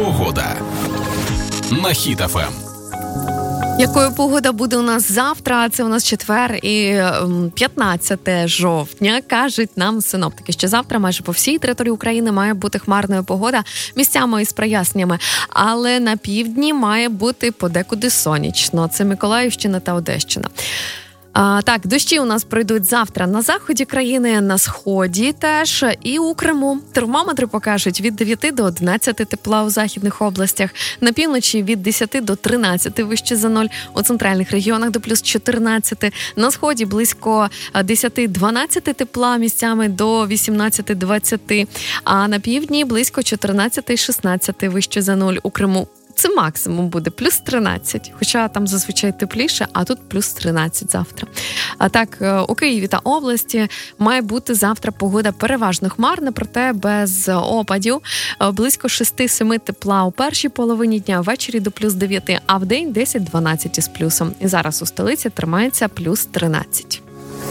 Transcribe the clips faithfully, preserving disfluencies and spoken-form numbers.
Погода на Хіт еф ем. Якою погода буде у нас завтра? Це у нас четвер і п'ятнадцяте жовтня. Кажуть нам синоптики, що завтра майже по всій території України має бути хмарною погода, місцями із проясненнями. Але на півдні має бути подекуди сонячно. Це Миколаївщина та Одещина. А, так, дощі у нас пройдуть завтра на заході країни, на сході теж і у Криму. Термометри покажуть від дев'яти до одинадцяти тепла у західних областях, на півночі від десяти до тринадцяти вище за нуль, у центральних регіонах до плюс чотирнадцяти, на сході близько десяти-дванадцяти тепла, місцями до вісімнадцяти-двадцяти, а на півдні близько чотирнадцяти-шістнадцяти вище за нуль у Криму. Це максимум буде плюс тринадцять, хоча там зазвичай тепліше, а тут плюс тринадцять завтра. А так, у Києві та області має бути завтра погода переважно хмарна, проте без опадів. Близько шести-семи тепла у першій половині дня, ввечері до плюс дев'яти, а в день десять-дванадцять із плюсом. І зараз у столиці тримається плюс тринадцять.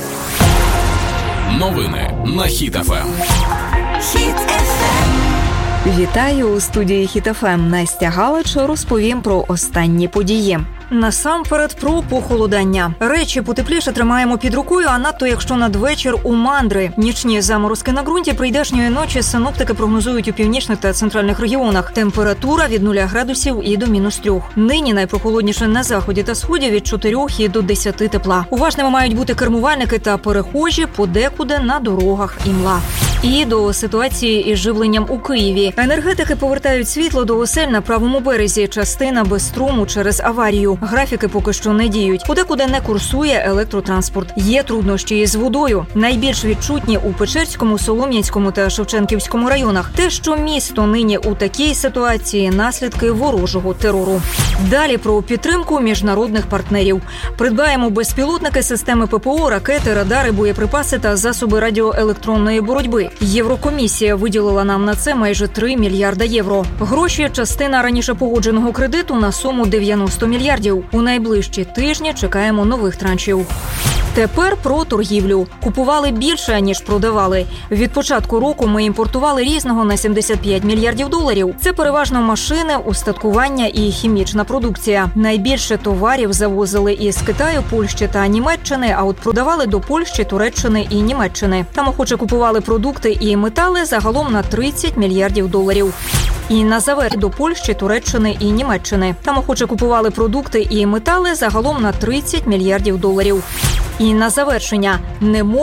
Новини на Хіт еф ем. Хіт еф ем. Вітаю у студії Хіт еф ем. Настя Галич розповім про останні події. Насамперед про похолодання. Речі потепліше тримаємо під рукою, а надто якщо надвечір у мандри. Нічні заморозки на ґрунті прийдешньої ночі синоптики прогнозують у північних та центральних регіонах. Температура від нуля градусів і до мінус трьох. Нині найпрохолодніше на заході та сході від чотирьох і до десяти тепла. Уважними мають бути кермувальники та перехожі, подекуди на дорогах імла. І до ситуації із живленням у Києві. Енергетики повертають світло до осель на правому березі. Частина без струму через аварію. Графіки поки що не діють. Подекуди не курсує електротранспорт. Є труднощі із водою. Найбільш відчутні у Печерському, Солом'янському та Шевченківському районах. Те, що місто нині у такій ситуації – наслідки ворожого терору. Далі про підтримку міжнародних партнерів. Придбаємо безпілотники, системи ППО, ракети, радари, боєприпаси та засоби радіоелектронної боротьби. Єврокомісія виділила нам на це майже три мільярда євро. Гроші – частина раніше погодженого кредиту на суму дев'яносто мільярдів. У найближчі тижні чекаємо нових траншів. Тепер про торгівлю. Купували більше, ніж продавали. Від початку року ми імпортували різного на сімдесят п'ять мільярдів доларів. Це переважно машини, устаткування і хімічна продукція. Найбільше товарів завозили із Китаю, Польщі та Німеччини, а от продавали до Польщі, Туреччини і Німеччини. Там охоче купували продукти і метали загалом на тридцять мільярдів доларів. І на завершення до Польщі, Туреччини і Німеччини. Там охоче купували продукти і метали загалом на тридцять мільярдів доларів. І на завершення не